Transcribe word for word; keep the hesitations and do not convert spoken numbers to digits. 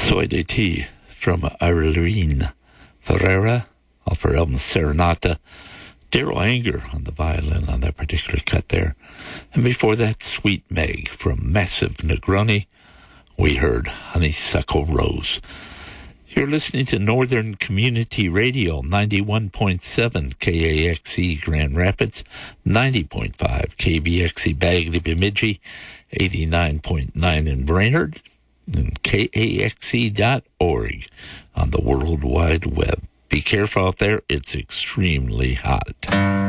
Soy de Tea from Irene Ferreira off her album Serenata. Daryl Anger on the violin on that particular cut there. And before that, Sweet Meg from Massive Negroni. We heard Honeysuckle Rose. You're listening to Northern Community Radio, ninety-one point seven K A X E Grand Rapids, ninety point five K B X E Bagley Bemidji, eighty-nine point nine in Brainerd, and K A X E dot org on the World Wide Web. Be careful out there, it's extremely hot.